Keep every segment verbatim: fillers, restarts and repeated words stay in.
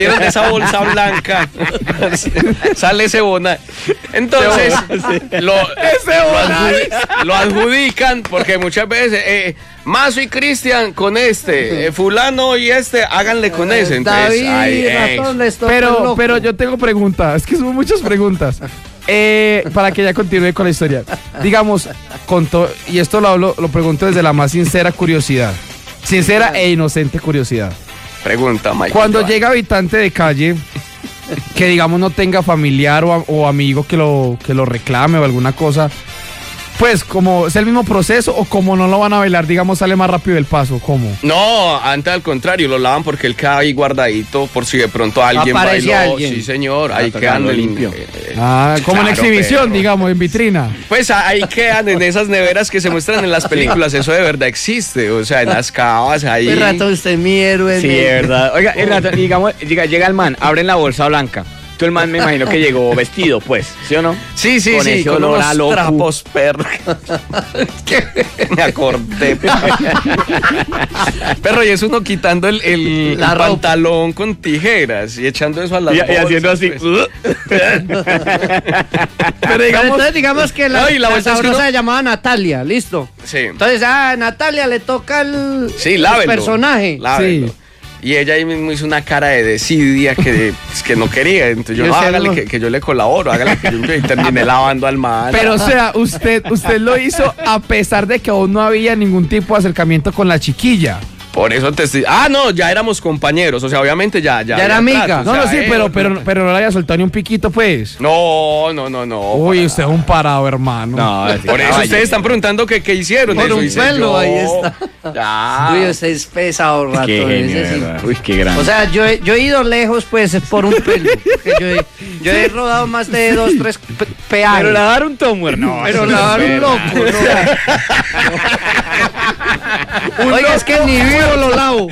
de esa bolsa blanca sale ese bona. Entonces lo, lo, adjudi- lo adjudican porque muchas veces eh, Mazo y Cristian con este, eh, fulano y este, háganle con ese. Entonces, David, ay, eh, ratón, les tocó el Pero, loco. pero yo tengo preguntas, es que son muchas preguntas. Eh, para que ya continúe con la historia. Digamos, con to- y esto lo hablo, lo pregunto desde la más sincera curiosidad. Sincera e inocente curiosidad. pregunta, Mike. Cuando llega habitante de calle, que digamos no tenga familiar o, a- o amigo que lo, que lo reclame o alguna cosa, pues como es el mismo proceso o como no lo van a bailar, digamos sale más rápido el paso, ¿cómo? No, antes al contrario, lo lavan porque él queda ahí guardadito por si de pronto alguien Aparece bailó. alguien. Sí, señor, ahí Ah, quedan tocarlo en- limpio. eh, eh, Ah, como en claro, exhibición, pero- digamos, en vitrina. Pues ahí quedan en esas neveras que se muestran en las películas, eso de verdad existe, o sea, en las cavas ahí. El ratón, usted es mi héroe. Sí, mi- es verdad. Oiga, el ratón, digamos, llega, llega el man, abren la bolsa blanca. Tú el man me imagino que llegó vestido, pues, ¿sí o no? Sí, sí, Con sí, ese con olor unos a loco. trapos, perro. Que me acordé. Perro, y es uno quitando el, el, La el ropa. pantalón con tijeras y echando eso a las Y, y bolsas, haciendo así. pues. Pero Pero digamos, entonces digamos que la, No, y la la vuelta es que sabrosa no- se llamaba Natalia, listo. Sí. Entonces, ah, Natalia le toca el, Sí, el lávelo. personaje. Lávelo. Sí. Y ella ahí mismo hizo una cara de desidia que, pues, que no quería. Entonces yo, Yo no, sé, hágale no. que, que yo le colaboro, hágale que yo y terminé lavando al man. pero o sea, usted, usted lo hizo a pesar de que aún no había ningún tipo de acercamiento con la chiquilla. Por eso te estoy... Ah, no, ya éramos compañeros. O sea, obviamente ya... Ya, Ya era había amiga. trato, o No, no, sea, sí, eh, pero, no, pero, pero no le había soltado ni un piquito, pues. No, no, no, no. Uy, para usted es un parado, hermano. No, ese Por eso caballo. ustedes están preguntando que qué hicieron. Por Eso un hice pelo, yo. ahí está. Ya. Uy, usted es pesado, ratón. Qué genio, ese sí. ¿verdad? Uy, qué grande. O sea, yo, he- yo he ido lejos, pues, por un pelo. Porque yo, he, yo he rodado más de dos, tres pe- peajes. pero lavar un tomwer, no. Pero eso lavar no es un verdad. loco, no. Oiga, es que ni vivo lo lavo.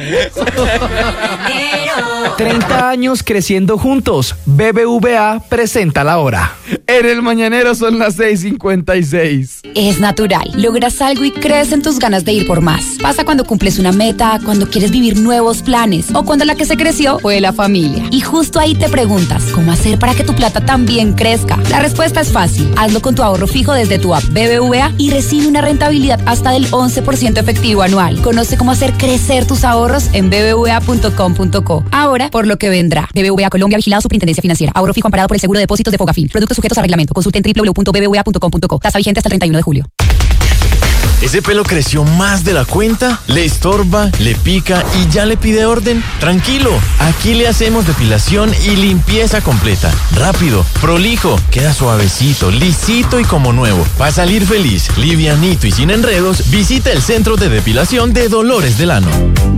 treinta años creciendo juntos. B B V A presenta la hora. En el mañanero son las seis cincuenta y seis. Es natural. Logras algo y crees en tus ganas de ir por más. Pasa cuando cumples una meta, cuando quieres vivir nuevos planes o cuando la que se creció fue la familia. Y justo ahí te preguntas, ¿cómo hacer para que tu plata también crezca? La respuesta es fácil. Hazlo con tu ahorro fijo desde tu app B B V A y recibe una rentabilidad hasta del once por ciento efectivo anual. Conoce cómo hacer crecer tus ahorros en b b v a punto com punto co. Ahora, por lo que vendrá. B B V A Colombia, vigilado Superintendencia Financiera. Ahorro fijo amparado por el seguro de depósitos de Fogafín. Productos sujetos a reglamento. Consulte en w w w punto b b v a punto com punto co. Tasa vigente hasta el treinta y uno de julio. ¿Ese pelo creció más de la cuenta? ¿Le estorba? ¿Le pica y ya le pide orden? Tranquilo, aquí le hacemos depilación y limpieza completa. Rápido, prolijo, queda suavecito, lisito y como nuevo. Para salir feliz, livianito y sin enredos, visita el centro de depilación de Dolores Delano.